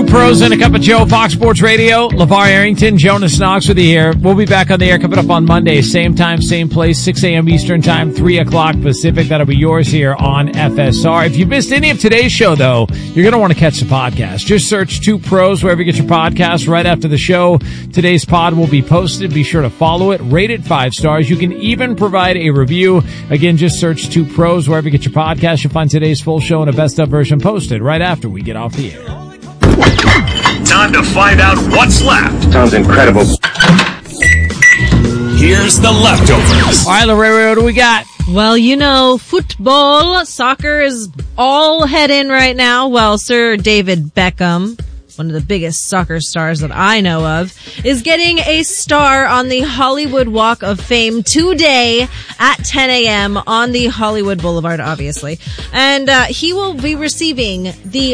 Two pros and a cup of Joe, Fox Sports Radio. LeVar Arrington, Jonas Knox with you here. We'll be back on the air coming up on Monday. Same time, same place, 6 a.m. Eastern time, 3 o'clock Pacific. That'll be yours here on FSR. If you missed any of today's show, though, you're going to want to catch the podcast. Just search Two Pros wherever you get your podcast right after the show. Today's pod will be posted. Be sure to follow it. Rate it 5 stars. You can even provide a review. Again, just search Two Pros wherever you get your podcast. You'll find today's full show and a best of version posted right after we get off the air. Time to find out what's left. Sounds incredible. Here's the leftovers. All right, Lorraine, what do we got? Well, you know, football, soccer is all head in right now. Well, Sir David Beckham, one of the biggest soccer stars that I know of, is getting a star on the Hollywood Walk of Fame today at 10 a.m. on the Hollywood Boulevard, obviously. And he will be receiving the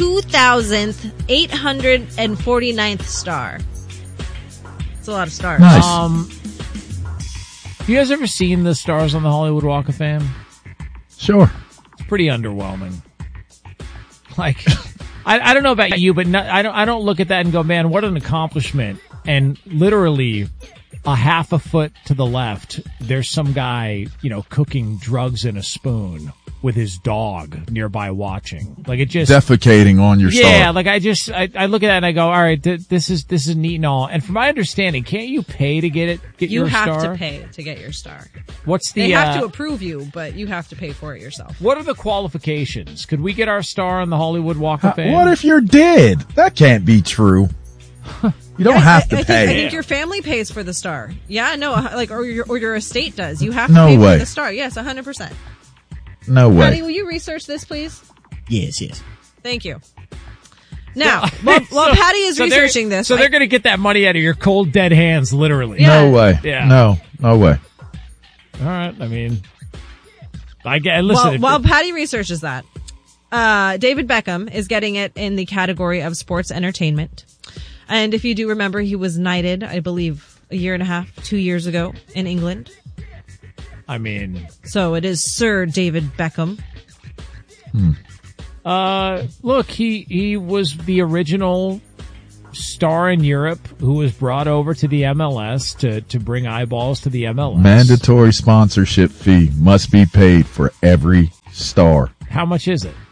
2,849th star. It's a lot of stars. Nice. Have you guys ever seen the stars on the Hollywood Walk of Fame? Sure. It's pretty underwhelming. Like, I don't know about you, but I don't look at that and go, man, what an accomplishment. And literally a half a foot to the left, there's some guy, cooking drugs in a spoon with his dog nearby watching. Like, it just Defecating on your star. Yeah, like I look at that and I go, all right, this is neat and all. And from my understanding, can't you pay to get your star? You have to pay to get your star. What's the? They have to approve you, but you have to pay for it yourself. What are the qualifications? Could we get our star on the Hollywood Walk of Fame? What if you're dead? That can't be true. You don't have to pay. I think your family pays for the star. Yeah, no, or your estate does. You have to No pay way. for the star. Yes, 100%. No way. Patty, will you research this, please? Yes. Thank you. Now, while Patty is researching this, so they're going to get that money out of your cold, dead hands, literally. Yeah. No way. Yeah. No way. All right. I mean, listen. While Patty researches that, David Beckham is getting it in the category of sports entertainment. And if you do remember, he was knighted, I believe, 1.5 years, 2 years ago in England. I mean, so it is Sir David Beckham. Look, he was the original star in Europe who was brought over to the MLS to bring eyeballs to the MLS. Mandatory sponsorship fee must be paid for every star. How much is it?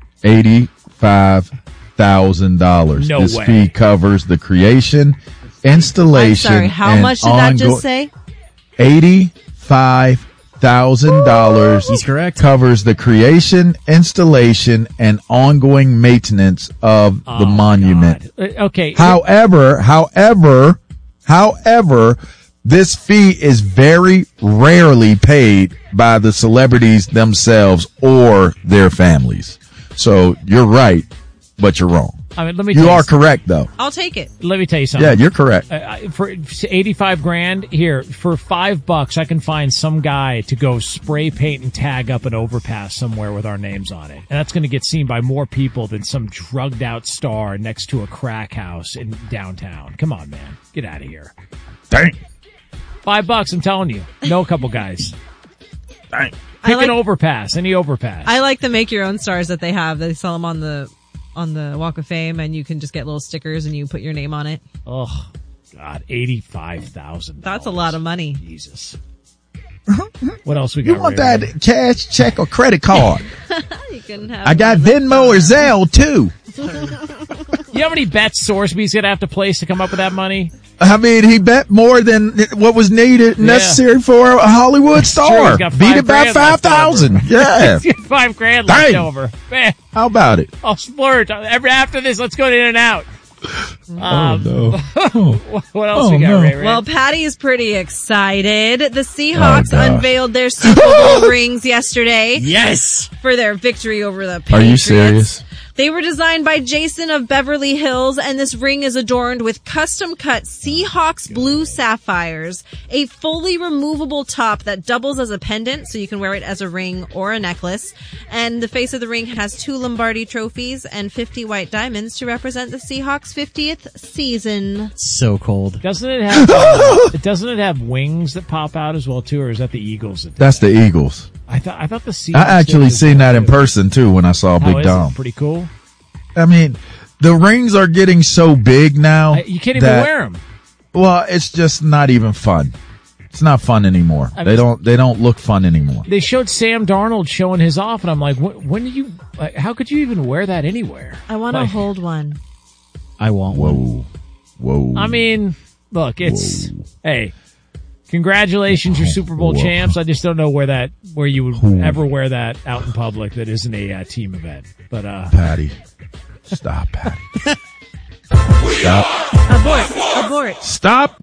$85,000. No This way. fee covers the creation, installation. I'm sorry, how and much did that just say? $85,000. He's correct. Covers the creation, installation, and ongoing maintenance of the monument. God. Okay. However, this fee is very rarely paid by the celebrities themselves or their families. So you're right, but you're wrong. I mean, let me. You are correct, though. I'll take it. Let me tell you something. Yeah, you're correct. For $85,000 here, for $5, I can find some guy to go spray paint and tag up an overpass somewhere with our names on it, and that's going to get seen by more people than some drugged out star next to a crack house in downtown. Come on, man, get out of here. Dang. $5, I'm telling you. Know a couple guys. Dang. Pick an overpass, any overpass. I like the make your own stars that they have. They sell them on the Walk of Fame, and you can just get little stickers and you put your name on it. Oh, God, $85,000. That's a lot of money. Jesus. What else we got? You want Ray? that cash, check, or credit card? You can have. I got Venmo or Zelle, too. You know how many bets Sorsby's going to have to place to come up with that money? I mean, he bet more than what was necessary for a Hollywood star. He's got Beat it by 5,000. Yeah. He's got $5,000 Dang. left over. Man, How about it? I'll splurge. After this, let's go to In-N-Out. No. What else we got, Ray Ray? Well, Patty is pretty excited. The Seahawks gosh. unveiled their Super Bowl rings yesterday Yes. for their victory over the Are Patriots. you serious? They were designed by Jason of Beverly Hills, and this ring is adorned with custom-cut Seahawks blue sapphires, a fully removable top that doubles as a pendant, so you can wear it as a ring or a necklace. And the face of the ring has 2 Lombardi trophies and 50 white diamonds to represent the Seahawks' 50th season. So cold. Doesn't it have wings that pop out as well too, or is that the Eagles? That's the Eagles. I thought the Seahawks. I actually did seen that in too. person, too, when I saw How Big is Dom. it? Pretty cool. I mean, The rings are getting so big now. You can't even wear them. Well, it's just not even fun. It's not fun anymore. They don't look fun anymore. They showed Sam Darnold showing his off, and I'm like, when do you? How could you even wear that anywhere? I want to hold one. I want one. Whoa. I mean, look, hey, congratulations, you're Super Bowl champs. I just don't know where you would ever wear that out in public that isn't a team event. But Patty, stop, Patty. Stop. Abort. Stop.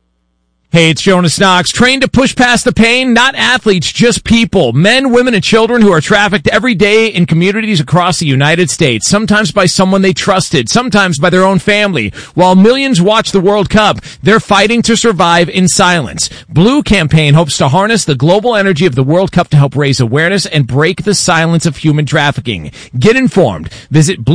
Hey, it's Jonas Knox. Trained to push past the pain? Not athletes, just people. Men, women, and children who are trafficked every day in communities across the United States. Sometimes by someone they trusted, sometimes by their own family. While millions watch the World Cup, they're fighting to survive in silence. Blue Campaign hopes to harness the global energy of the World Cup to help raise awareness and break the silence of human trafficking. Get informed. Visit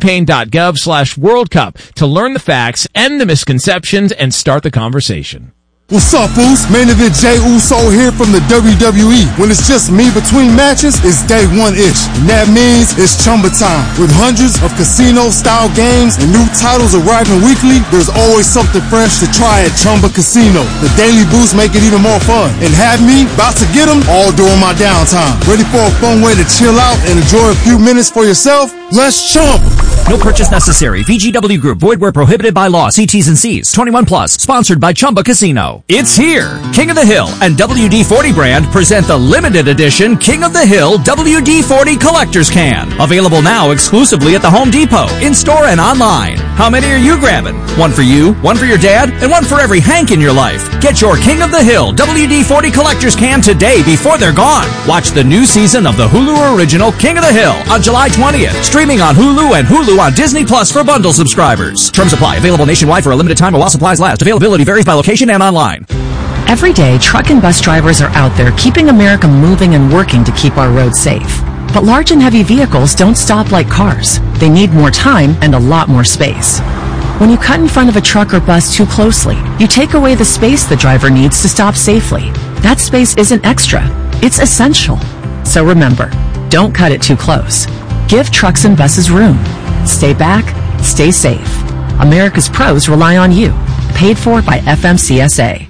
bluecampaign.gov/World Cup to learn the facts, end the misconceptions, and start the conversation. What's up, Uso? Main event Jey Uso here from the WWE. When it's just me between matches, it's day one-ish. And that means it's Chumba time. With hundreds of casino-style games and new titles arriving weekly, there's always something fresh to try at Chumba Casino. The daily boosts make it even more fun. And have me about to get them all during my downtime. Ready for a fun way to chill out and enjoy a few minutes for yourself? Let's Chumba. No purchase necessary. VGW Group. Void where prohibited by law. See T's and C's. 21 plus. Sponsored by Chumba Casino. It's here. King of the Hill and WD-40 brand present the limited edition King of the Hill WD-40 Collector's Can. Available now exclusively at the Home Depot, in-store and online. How many are you grabbing? One for you, one for your dad, and one for every Hank in your life. Get your King of the Hill WD-40 Collector's Can today before they're gone. Watch the new season of the Hulu original King of the Hill on July 20th. Streaming on Hulu and Hulu on Disney Plus for bundle subscribers. Terms apply. Available nationwide for a limited time or while supplies last. Availability varies by location and online. Every day, truck and bus drivers are out there keeping America moving and working to keep our roads safe. But large and heavy vehicles don't stop like cars. They need more time and a lot more space. When you cut in front of a truck or bus too closely, you take away the space the driver needs to stop safely. That space isn't extra. It's essential. So remember, don't cut it too close. Give trucks and buses room. Stay back, stay safe. America's pros rely on you. Paid for by FMCSA.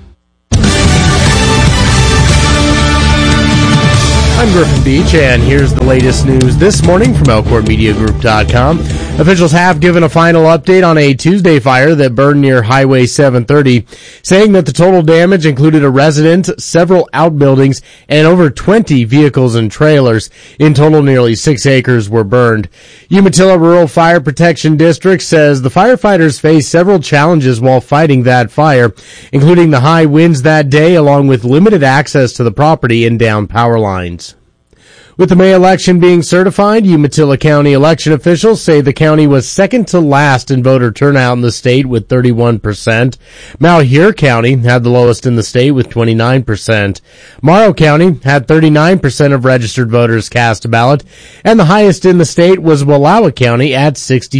I'm Griffin Beach, and here's the latest news this morning from ElcortMediaGroup.com. Officials have given a final update on a Tuesday fire that burned near Highway 730, saying that the total damage included a residence, several outbuildings, and over 20 vehicles and trailers. In total, nearly 6 acres were burned. Umatilla Rural Fire Protection District says the firefighters faced several challenges while fighting that fire, including the high winds that day, along with limited access to the property and down power lines. With the May election being certified, Umatilla County election officials say the county was second to last in voter turnout in the state with 31%. Malheur County had the lowest in the state with 29%. Morrow County had 39% of registered voters cast a ballot, and the highest in the state was Wallowa County at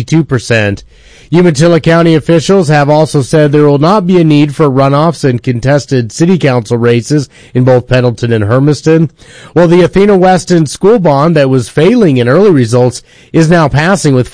62%. Umatilla County officials have also said there will not be a need for runoffs in contested city council races in both Pendleton and Hermiston. While the Athena Weston school bond that was failing in early results is now passing with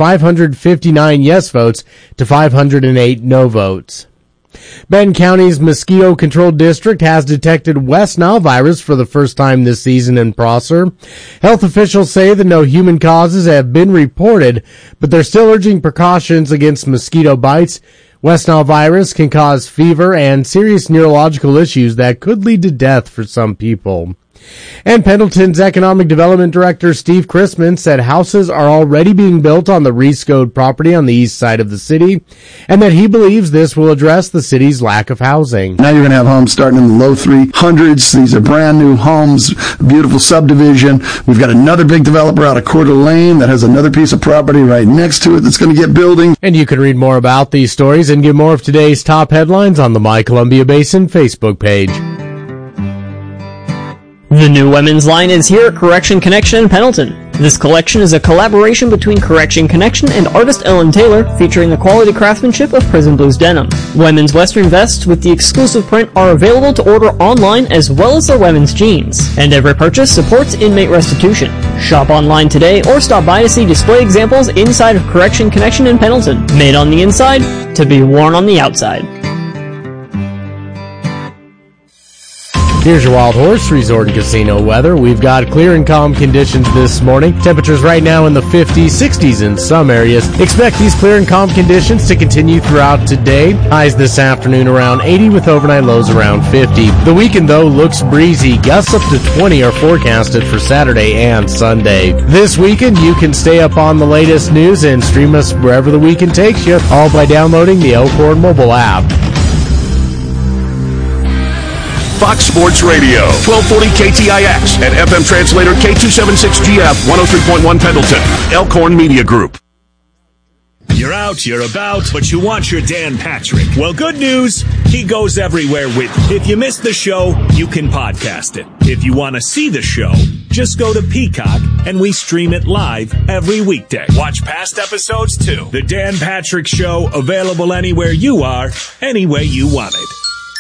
559 yes votes to 508 no votes. Benton County's Mosquito Control District has detected West Nile virus for the first time this season in Prosser. Health officials say that no human causes have been reported, but they're still urging precautions against mosquito bites. West Nile virus can cause fever and serious neurological issues that could lead to death for some people. And Pendleton's Economic Development Director Steve Chrisman said houses are already being built on the Rescode property on the east side of the city, and that he believes this will address the city's lack of housing. Now you're going to have homes starting in the low 300s. These are brand new homes, beautiful subdivision. We've got another big developer out of Coeur d'Alene that has another piece of property right next to it that's going to get building. And you can read more about these stories and get more of today's top headlines on the My Columbia Basin Facebook page. The new women's line is here at Correction Connection in Pendleton. This collection is a collaboration between Correction Connection and artist Ellen Taylor, featuring the quality craftsmanship of Prison Blues denim. Women's western vests with the exclusive print are available to order online as well as their women's jeans. And every purchase supports inmate restitution. Shop online today or stop by to see display examples inside of Correction Connection in Pendleton. Made on the inside, to be worn on the outside. Here's your Wild Horse Resort and Casino weather. We've got clear and calm conditions this morning. Temperatures right now in the 50s, 60s in some areas. Expect these clear and calm conditions to continue throughout today. Highs this afternoon around 80 with overnight lows around 50. The weekend, though, looks breezy. Gusts up to 20 are forecasted for Saturday and Sunday. This weekend, you can stay up on the latest news and stream us wherever the weekend takes you, all by downloading the Elkhorn mobile app. Fox Sports Radio, 1240 KTIX and FM translator K276GF 103.1 Pendleton, Elkhorn Media Group. You're out, you're about, but you want your Dan Patrick. Well, good news, he goes everywhere with you. If you missed the show, you can podcast it. If you want to see the show, just go to Peacock and we stream it live every weekday. Watch past episodes too. The Dan Patrick Show, available anywhere you are, any way you want it.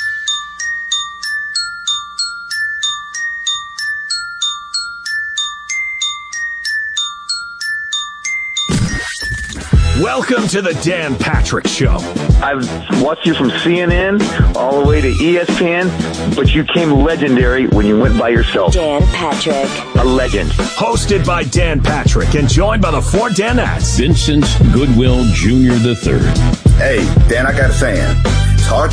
Welcome to the Dan Patrick Show. I've watched you from CNN all the way to ESPN, but you came legendary when you went by yourself. Dan Patrick. A legend. Hosted by Dan Patrick and joined by the four Danettes. Vincent Goodwill Jr. III. Hey, Dan, I got a saying. It's hard to